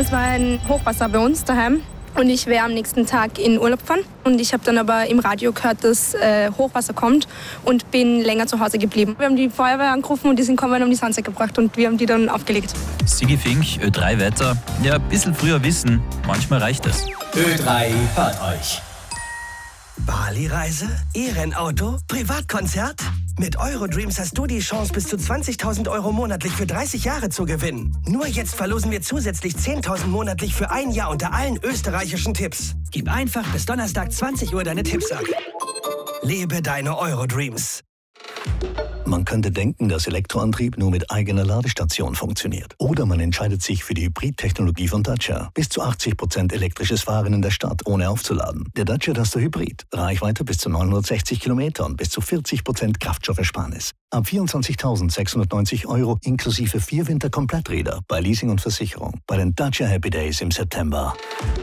Es war ein Hochwasser bei uns daheim und ich wäre am nächsten Tag in Urlaub gefahren. Und ich habe dann aber im Radio gehört, dass Hochwasser kommt und bin länger zu Hause geblieben. Wir haben die Feuerwehr angerufen und die sind gekommen und haben die Sandsäcke gebracht und wir haben die dann aufgelegt. Sigi Fink, Ö3 Wetter. Ja, ein bisschen früher wissen, manchmal reicht es. Ö3 hört euch. Bali-Reise? E-Rennauto? Privatkonzert? Mit Eurodreams hast du die Chance, bis zu 20.000 € monatlich für 30 Jahre zu gewinnen. Nur jetzt verlosen wir zusätzlich 10.000 monatlich für ein Jahr unter allen österreichischen Tipps. Gib einfach bis Donnerstag 20 Uhr deine Tipps ab. Lebe deine Eurodreams. Man könnte denken, dass Elektroantrieb nur mit eigener Ladestation funktioniert. Oder man entscheidet sich für die Hybrid-Technologie von Dacia. Bis zu 80% elektrisches Fahren in der Stadt, ohne aufzuladen. Der Dacia Duster Hybrid. Reichweite bis zu 960 Kilometer und bis zu 40% Kraftstoffersparnis. Ab 24.690 € inklusive 4 Winterkompletträder bei Leasing und Versicherung. Bei den Dacia Happy Days im September.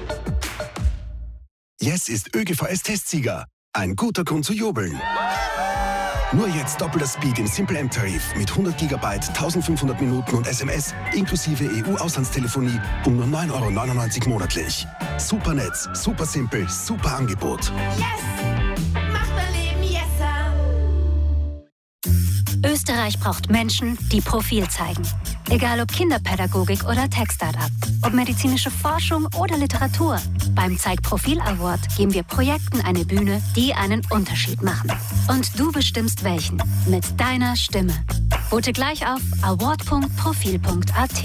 Yes ist ÖGVS-Testsieger. Ein guter Grund zu jubeln. Nur jetzt doppelter Speed im Simple M-Tarif mit 100 GB, 1500 Minuten und SMS inklusive EU-Auslandstelefonie um nur 9,99 € monatlich. Super Netz, super simpel, super Angebot. Yes! Macht mein Leben yesser! Österreich braucht Menschen, die Profil zeigen. Egal ob Kinderpädagogik oder Tech-Startup, ob medizinische Forschung oder Literatur. Beim Zeig Profil Award geben wir Projekten eine Bühne, die einen Unterschied machen. Und du bestimmst welchen. Mit deiner Stimme. Vote gleich auf award.profil.at.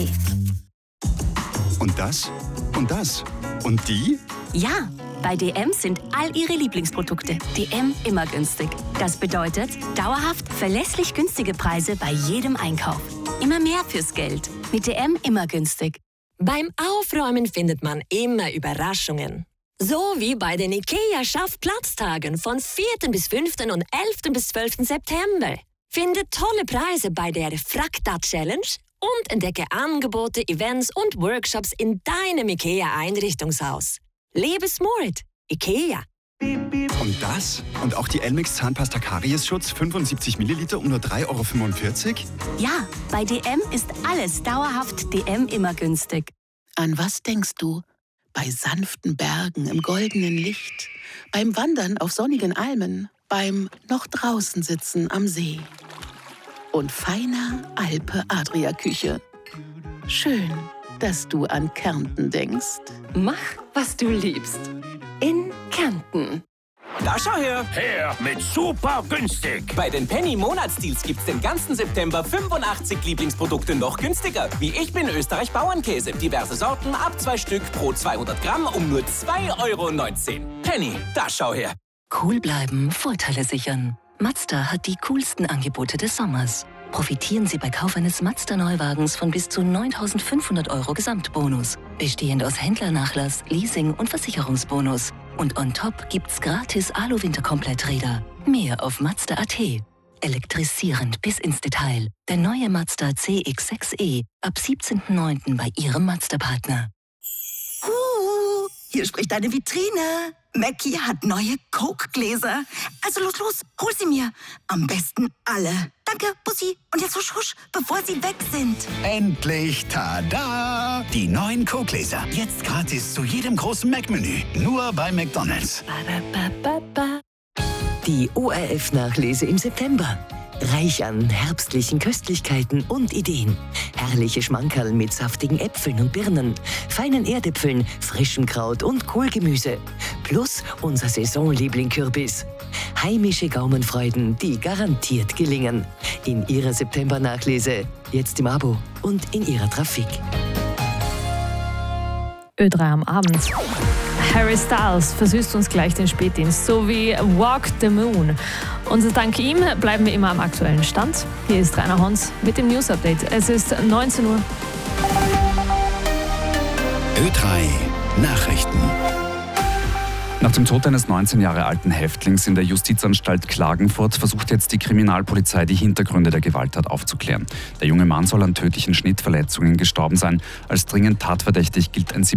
Und das? Und das? Und die? Ja, bei DM sind all ihre Lieblingsprodukte. DM immer günstig. Das bedeutet dauerhaft verlässlich günstige Preise bei jedem Einkauf. Immer mehr fürs Geld. Mit DM immer günstig. Beim Aufräumen findet man immer Überraschungen. So wie bei den IKEA-Schaffplatztagen von 4. bis 5. und 11. bis 12. September. Finde tolle Preise bei der Frakta-Challenge und entdecke Angebote, Events und Workshops in deinem IKEA-Einrichtungshaus. Lebe smart. IKEA. Und das? Und auch die Elmex Zahnpasta Kariesschutz 75 Milliliter um nur 3,45 €? Ja, bei DM ist alles dauerhaft DM immer günstig. An was denkst du? Bei sanften Bergen im goldenen Licht, beim Wandern auf sonnigen Almen, beim noch draußen sitzen am See und feiner Alpe-Adria-Küche. Schön, dass du an Kärnten denkst. Mach, was du liebst. In Kärnten. Da schau her! Her mit super günstig! Bei den Penny-Monatsdeals gibt's den ganzen September 85 Lieblingsprodukte noch günstiger. Wie Ich bin Österreich Bauernkäse. Diverse Sorten ab 2 Stück pro 200 Gramm um nur 2,19 €. Penny, da schau her! Cool bleiben, Vorteile sichern. Mazda hat die coolsten Angebote des Sommers. Profitieren Sie bei Kauf eines Mazda-Neuwagens von bis zu 9.500 € Gesamtbonus. Bestehend aus Händlernachlass, Leasing und Versicherungsbonus. Und on top gibt's gratis Alu-Winterkompletträder. Mehr auf Mazda.at. Elektrisierend bis ins Detail. Der neue Mazda CX-6e ab 17.09. bei Ihrem Mazda-Partner. Hier spricht deine Vitrine. Mackie hat neue Coke-Gläser. Also los, hol sie mir. Am besten alle. Danke, Bussi. Und jetzt husch, husch, bevor sie weg sind. Endlich, tada! Die neuen Coke-Gläser. Jetzt gratis zu jedem großen Mac-Menü. Nur bei McDonald's. Die ORF-Nachlese im September. Reich an herbstlichen Köstlichkeiten und Ideen. Herrliche Schmankerl mit saftigen Äpfeln und Birnen, feinen Erdäpfeln, frischem Kraut und Kohlgemüse. Plus unser Saisonliebling Kürbis. Heimische Gaumenfreuden, die garantiert gelingen. In Ihrer September-Nachlese, jetzt im Abo und in Ihrer Trafik. Ö3 am Abend. Harry Styles versüßt uns gleich den Spätdienst, so wie Walk the Moon. Und dank ihm bleiben wir immer am aktuellen Stand. Hier ist Rainer Hons mit dem News Update. Es ist 19 Uhr. Ö3 Nachrichten. Nach dem Tod eines 19 Jahre alten Häftlings in der Justizanstalt Klagenfurt versucht jetzt die Kriminalpolizei, die Hintergründe der Gewalttat aufzuklären. Der junge Mann soll an tödlichen Schnittverletzungen gestorben sein. Als dringend tatverdächtig gilt ein